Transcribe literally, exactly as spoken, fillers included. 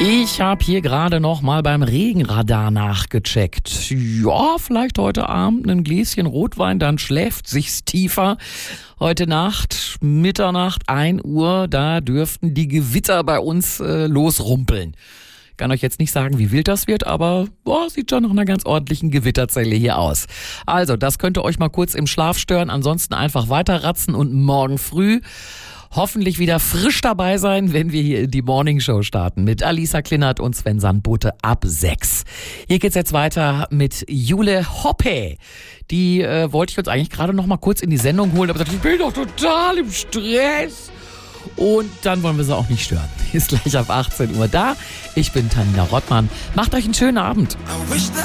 Ich habe hier gerade noch mal beim Regenradar nachgecheckt. Ja, vielleicht heute Abend ein Gläschen Rotwein, dann schläft sich's tiefer. Heute Nacht, Mitternacht, ein Uhr, da dürften die Gewitter bei uns äh, losrumpeln. Ich kann euch jetzt nicht sagen, wie wild das wird, aber boah, sieht schon nach einer ganz ordentlichen Gewitterzelle hier aus. Also, das könnte euch mal kurz im Schlaf stören. Ansonsten einfach weiterratzen und morgen früh hoffentlich wieder frisch dabei sein, wenn wir hier die Morning Show starten mit Alisa Klinert und Sven Sandbote ab sechs. Hier geht's jetzt weiter mit Jule Hoppe. Die äh, wollte ich uns eigentlich gerade noch mal kurz in die Sendung holen, aber ich bin doch total im Stress. Und dann wollen wir sie auch nicht stören. Ist gleich ab achtzehn Uhr da. Ich bin Tanina Rottmann. Macht euch einen schönen Abend.